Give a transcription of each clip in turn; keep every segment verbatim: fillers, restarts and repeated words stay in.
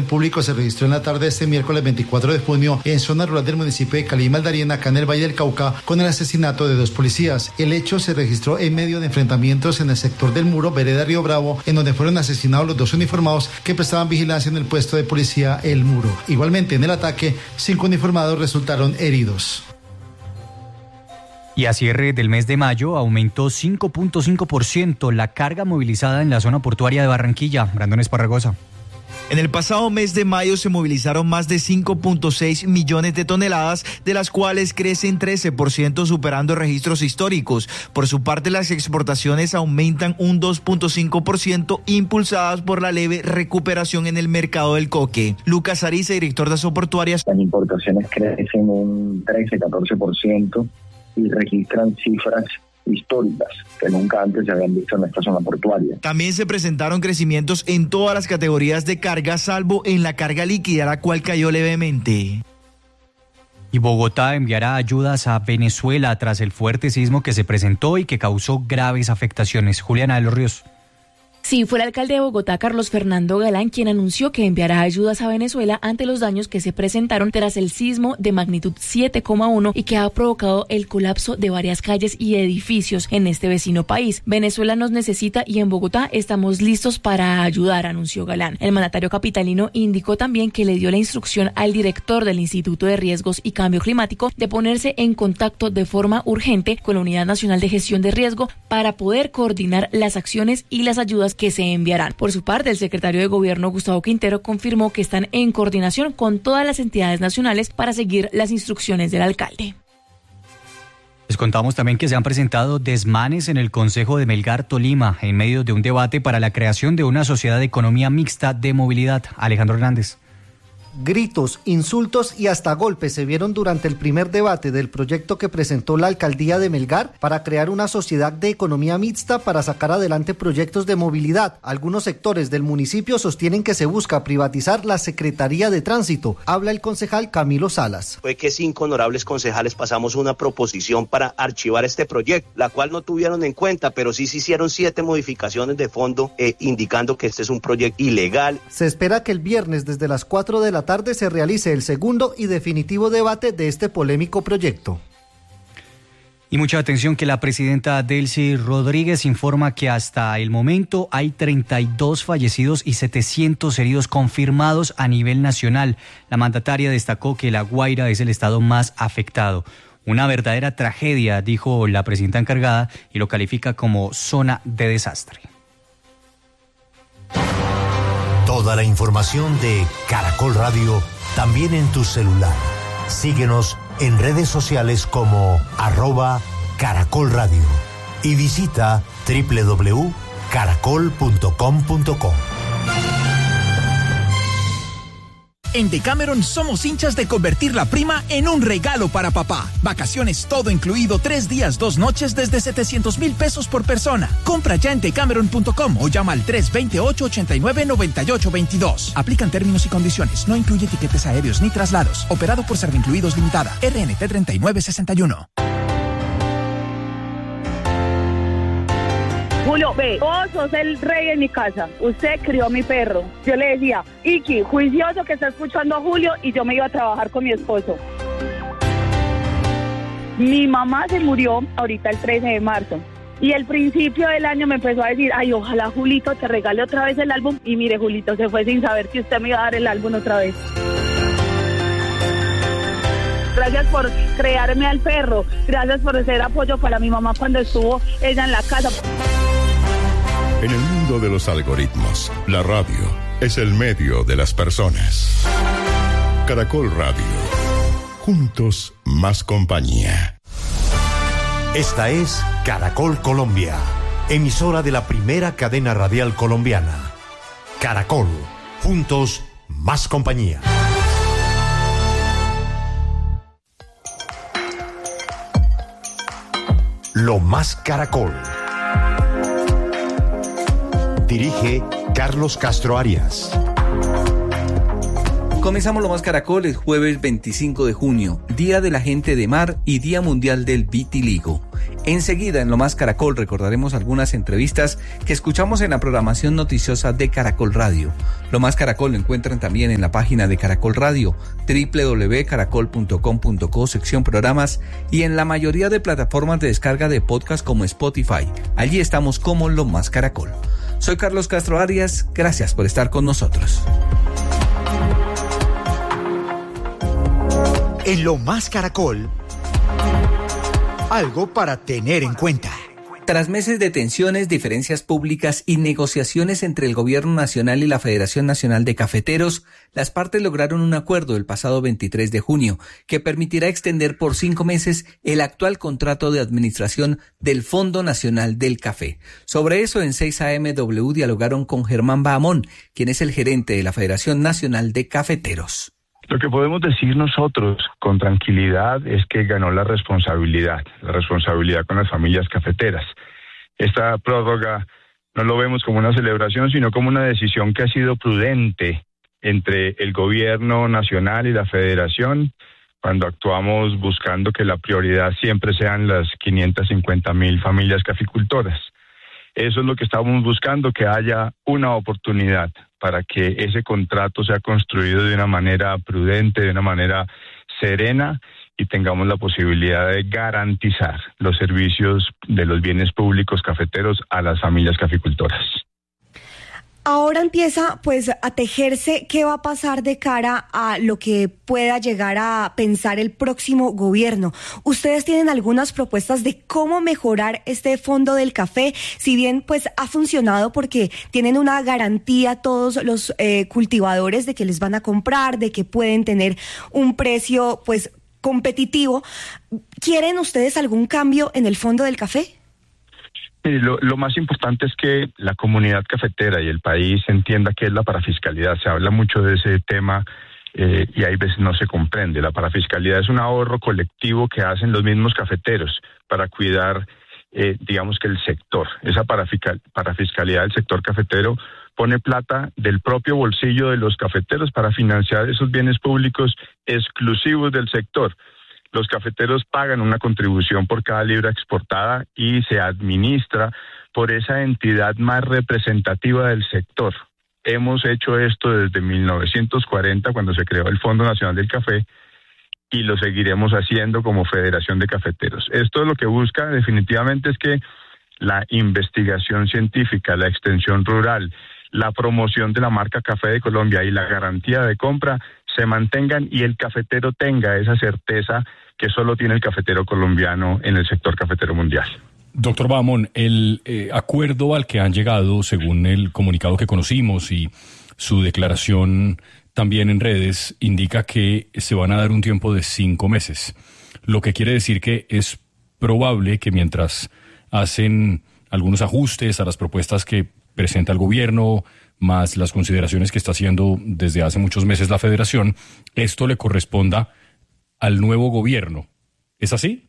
público se registró en la tarde de este miércoles veinticuatro de junio en zona rural del municipio de Cali, Maldariena, acá en el Valle del Cauca, con el asesinato de dos policías. El hecho se registró en medio de enfrentamientos en el sector del Muro, vereda Río Bravo, en donde fueron asesinados los dos uniformados que prestaban vigilancia en el puesto de policía El Muro. Igualmente, en el ataque, cinco uniformados resultaron heridos. Y a cierre del mes de mayo aumentó cinco punto cinco por ciento la carga movilizada en la zona portuaria de Barranquilla. Brandon Esparragosa. En el pasado mes de mayo se movilizaron más de cinco punto seis millones de toneladas, de las cuales crecen trece por ciento, superando registros históricos. Por su parte, las exportaciones aumentan un dos punto cinco por ciento, impulsadas por la leve recuperación en el mercado del coque. Lucas Ariza, director de Asoportuarias. Las importaciones crecen un trece a catorce por ciento y registran cifras históricas que nunca antes se habían visto en esta zona portuaria. También se presentaron crecimientos en todas las categorías de carga, salvo en la carga líquida, la cual cayó levemente. Y Bogotá enviará ayudas a Venezuela tras el fuerte sismo que se presentó y que causó graves afectaciones. Juliana de los Ríos. Sí, fue el alcalde de Bogotá, Carlos Fernando Galán, quien anunció que enviará ayudas a Venezuela ante los daños que se presentaron tras el sismo de magnitud siete coma uno y que ha provocado el colapso de varias calles y edificios en este vecino país. Venezuela nos necesita y en Bogotá estamos listos para ayudar, anunció Galán. El mandatario capitalino indicó también que le dio la instrucción al director del Instituto de Riesgos y Cambio Climático de ponerse en contacto de forma urgente con la Unidad Nacional de Gestión de Riesgo para poder coordinar las acciones y las ayudas que se enviarán. Por su parte, el secretario de Gobierno, Gustavo Quintero, confirmó que están en coordinación con todas las entidades nacionales para seguir las instrucciones del alcalde. Les contamos también que se han presentado desmanes en el Consejo de Melgar, Tolima, en medio de un debate para la creación de una sociedad de economía mixta de movilidad. Alejandro Hernández. Gritos, insultos y hasta golpes se vieron durante el primer debate del proyecto que presentó la alcaldía de Melgar para crear una sociedad de economía mixta para sacar adelante proyectos de movilidad. Algunos sectores del municipio sostienen que se busca privatizar la Secretaría de Tránsito. Habla el concejal Camilo Salas. Fue que cinco honorables concejales pasamos una proposición para archivar este proyecto, la cual no tuvieron en cuenta, pero sí se hicieron siete modificaciones de fondo eh, indicando que este es un proyecto ilegal. Se espera que el viernes desde las cuatro de la tarde se realice el segundo y definitivo debate de este polémico proyecto. Y mucha atención que la presidenta Delcy Rodríguez informa que hasta el momento hay treinta y dos fallecidos y setecientos heridos confirmados a nivel nacional. La mandataria destacó que La Guaira es el estado más afectado. Una verdadera tragedia, dijo la presidenta encargada, y lo califica como zona de desastre. Toda la información de Caracol Radio también en tu celular. Síguenos en redes sociales como arroba Caracol Radio y visita doble u doble u doble u punto caracol punto com punto co. En Decameron somos hinchas de convertir la prima en un regalo para papá. Vacaciones todo incluido, tres días, dos noches desde setecientos mil pesos por persona. Compra ya en decameron punto com o llama al tres dos ocho, ocho nueve, nueve ocho dos dos. Aplican términos y condiciones. No incluye tiquetes aéreos ni traslados. Operado por Servincluidos Limitada. R N T treinta y nueve sesenta y uno. Julio, ve, vos sos el rey en mi casa. Usted crió a mi perro. Yo le decía, Iki, juicioso que está escuchando a Julio, y yo me iba a trabajar con mi esposo. Mi mamá se murió ahorita el trece de marzo. Y al principio del año me empezó a decir, ay, ojalá Julito te regale otra vez el álbum. Y mire, Julito se fue sin saber que usted me iba a dar el álbum otra vez. Gracias por crearme al perro. Gracias por ser apoyo para mi mamá cuando estuvo ella en la casa. En el mundo de los algoritmos, la radio es el medio de las personas. Caracol Radio. Juntos, más compañía. Esta es Caracol Colombia, emisora de la primera cadena radial colombiana. Caracol. Juntos, más compañía. Lo más Caracol. Dirige Carlos Castro Arias. Comenzamos Lo Más Caracol el jueves veinticinco de junio, Día de la Gente de Mar y Día Mundial del Vitiligo. Enseguida en Lo Más Caracol recordaremos algunas entrevistas que escuchamos en la programación noticiosa de Caracol Radio. Lo Más Caracol lo encuentran también en la página de Caracol Radio, doble u doble u doble u punto caracol punto com punto co, sección programas, y en la mayoría de plataformas de descarga de podcast como Spotify. Allí estamos como Lo Más Caracol. Soy Carlos Castro Arias, gracias por estar con nosotros. En Lo Más Caracol, algo para tener en cuenta. Tras meses de tensiones, diferencias públicas y negociaciones entre el Gobierno Nacional y la Federación Nacional de Cafeteros, las partes lograron un acuerdo el pasado veintitrés de junio que permitirá extender por cinco meses el actual contrato de administración del Fondo Nacional del Café. Sobre eso, en seis A M W dialogaron con Germán Bahamón, quien es el gerente de la Federación Nacional de Cafeteros. Lo que podemos decir nosotros con tranquilidad es que ganó la responsabilidad, la responsabilidad con las familias cafeteras. Esta prórroga no lo vemos como una celebración, sino como una decisión que ha sido prudente entre el gobierno nacional y la federación, cuando actuamos buscando que la prioridad siempre sean las quinientas cincuenta mil familias caficultoras. Eso es lo que estamos buscando, que haya una oportunidad para que ese contrato sea construido de una manera prudente, de una manera serena, y tengamos la posibilidad de garantizar los servicios de los bienes públicos cafeteros a las familias caficultoras. Ahora empieza pues a tejerse qué va a pasar de cara a lo que pueda llegar a pensar el próximo gobierno. ¿Ustedes tienen algunas propuestas de cómo mejorar este fondo del café? Si bien pues ha funcionado porque tienen una garantía todos los eh, cultivadores de que les van a comprar, de que pueden tener un precio pues competitivo, ¿quieren ustedes algún cambio en el fondo del café? Lo, lo más importante es que la comunidad cafetera y el país entienda qué es la parafiscalidad. Se habla mucho de ese tema eh, y hay veces no se comprende. La parafiscalidad es un ahorro colectivo que hacen los mismos cafeteros para cuidar, eh, digamos que el sector. Esa parafiscal, parafiscalidad del sector cafetero pone plata del propio bolsillo de los cafeteros para financiar esos bienes públicos exclusivos del sector. Los cafeteros pagan una contribución por cada libra exportada y se administra por esa entidad más representativa del sector. Hemos hecho esto desde mil novecientos cuarenta, cuando se creó el Fondo Nacional del Café, y lo seguiremos haciendo como Federación de Cafeteros. Esto lo que busca definitivamente es que la investigación científica, la extensión rural, la promoción de la marca Café de Colombia y la garantía de compra se mantengan y el cafetero tenga esa certeza que solo tiene el cafetero colombiano en el sector cafetero mundial. Doctor Bahamón, el eh, acuerdo al que han llegado, según el comunicado que conocimos y su declaración también en redes, indica que se van a dar un tiempo de cinco meses, lo que quiere decir que es probable que mientras hacen algunos ajustes a las propuestas que presenta el gobierno, más las consideraciones que está haciendo desde hace muchos meses la Federación, esto le corresponda al nuevo gobierno. ¿Es así?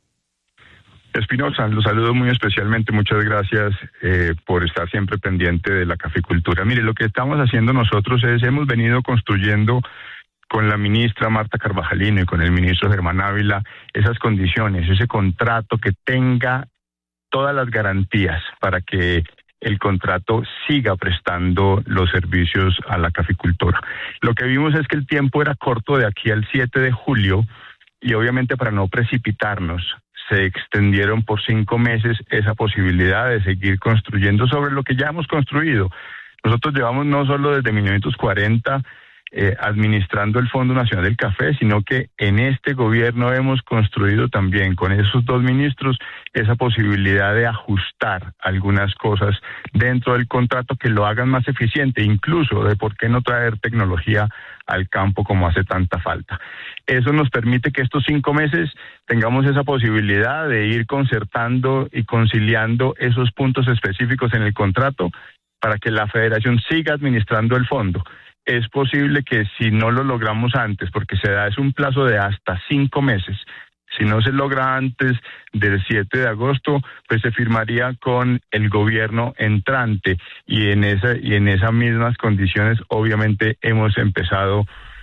Espinosa, lo saludo muy especialmente. Muchas gracias eh, por estar siempre pendiente de la caficultura. Mire, lo que estamos haciendo nosotros es, hemos venido construyendo con la ministra Marta Carvajalino y con el ministro Germán Ávila esas condiciones, ese contrato que tenga todas las garantías para que el contrato siga prestando los servicios a la caficultura. Lo que vimos es que el tiempo era corto de aquí al siete de julio y obviamente para no precipitarnos se extendieron por cinco meses esa posibilidad de seguir construyendo sobre lo que ya hemos construido. Nosotros llevamos no solo desde mil novecientos cuarenta eh, administrando el Fondo Nacional del Café, sino que en este gobierno hemos construido también con esos dos ministros esa posibilidad de ajustar algunas cosas dentro del contrato que lo hagan más eficiente, incluso de por qué no traer tecnología al campo como hace tanta falta. Eso nos permite que estos cinco meses tengamos esa posibilidad de ir concertando y conciliando esos puntos específicos en el contrato para que la federación siga administrando el fondo. Es posible que si no lo logramos antes, porque se da es un plazo de hasta cinco meses, si no se logra antes del siete de agosto, pues se firmaría con el gobierno entrante y en esa y en esas mismas condiciones obviamente hemos empezado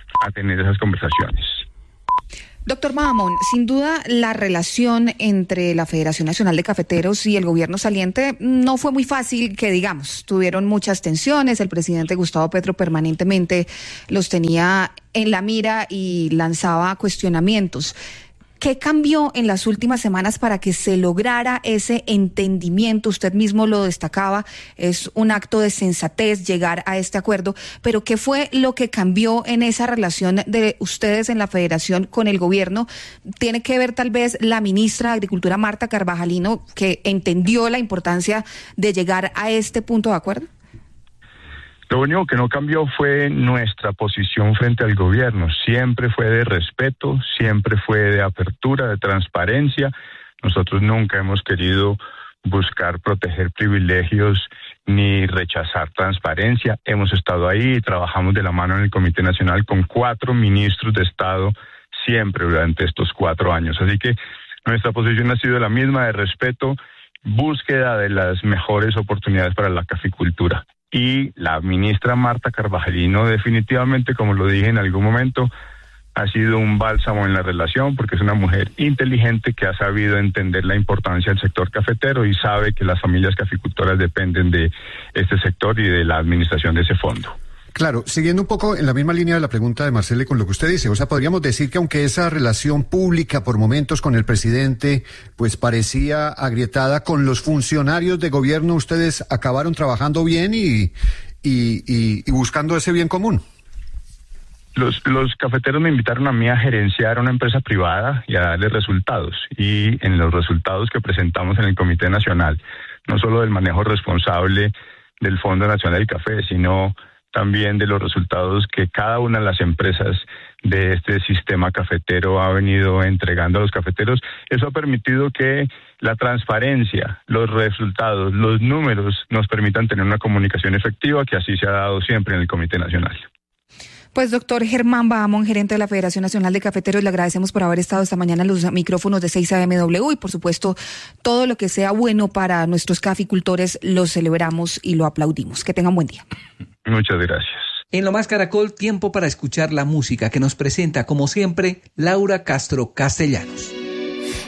a tener esas conversaciones. Doctor Mahamón, sin duda la relación entre la Federación Nacional de Cafeteros y el gobierno saliente no fue muy fácil, que digamos, tuvieron muchas tensiones, el presidente Gustavo Petro permanentemente los tenía en la mira y lanzaba cuestionamientos. ¿Qué cambió en las últimas semanas para que se lograra ese entendimiento? Usted mismo lo destacaba, es un acto de sensatez llegar a este acuerdo, pero ¿qué fue lo que cambió en esa relación de ustedes en la Federación con el gobierno? ¿Tiene que ver tal vez la ministra de Agricultura, Marta Carvajalino, que entendió la importancia de llegar a este punto de acuerdo? Lo único que no cambió fue nuestra posición frente al gobierno. Siempre fue de respeto, siempre fue de apertura, de transparencia. Nosotros nunca hemos querido buscar proteger privilegios ni rechazar transparencia. Hemos estado ahí y trabajamos de la mano en el Comité Nacional con cuatro ministros de Estado siempre durante estos cuatro años. Así que nuestra posición ha sido la misma, de respeto, búsqueda de las mejores oportunidades para la caficultura. Y la ministra Marta Carvajalino definitivamente, como lo dije en algún momento, ha sido un bálsamo en la relación, porque es una mujer inteligente que ha sabido entender la importancia del sector cafetero y sabe que las familias caficultoras dependen de este sector y de la administración de ese fondo. Claro, siguiendo un poco en la misma línea de la pregunta de Marcele con lo que usted dice, o sea, podríamos decir que aunque esa relación pública por momentos con el presidente pues parecía agrietada, con los funcionarios de gobierno ustedes acabaron trabajando bien y, y, y, y buscando ese bien común. Los, los cafeteros me invitaron a mí a gerenciar una empresa privada y a darle resultados, y en los resultados que presentamos en el Comité Nacional, no solo del manejo responsable del Fondo Nacional del Café, sino también de los resultados que cada una de las empresas de este sistema cafetero ha venido entregando a los cafeteros. Eso ha permitido que la transparencia, los resultados, los números nos permitan tener una comunicación efectiva, que así se ha dado siempre en el Comité Nacional. Pues doctor Germán Bahamón, gerente de la Federación Nacional de Cafeteros, le agradecemos por haber estado esta mañana en los micrófonos de seis A M W y por supuesto todo lo que sea bueno para nuestros caficultores lo celebramos y lo aplaudimos. Que tengan buen día. Muchas gracias. En Lo Más Caracol, tiempo para escuchar la música que nos presenta, como siempre, Laura Castro Castellanos.